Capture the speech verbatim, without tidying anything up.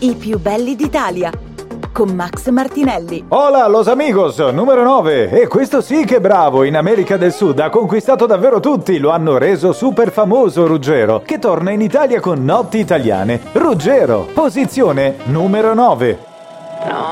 I più belli d'Italia, con Max Martinelli. Hola los amigos, numero nove. E questo sì che è bravo, in America del Sud ha conquistato davvero tutti, lo hanno reso super famoso Ruggero, che torna in Italia con Notti Italiane. Ruggero, posizione numero nove. No.